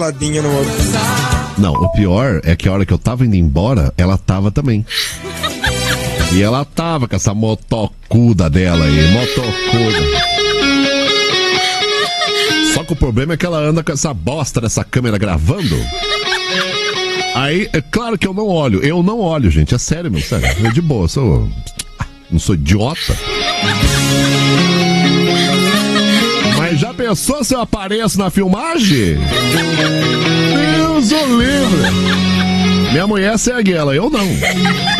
Ladinha no outro. Não, o pior é que a hora que eu tava indo embora, ela tava também. E ela tava com essa motocuda dela aí, motocuda. Só que o problema é que ela anda com essa bosta dessa câmera gravando. Aí, é claro que eu não olho, gente, é sério, meu, sério. Eu de boa, não sou idiota. Mas já pensou se eu apareço na filmagem? Deus o livre. Minha mulher segue ela, eu não.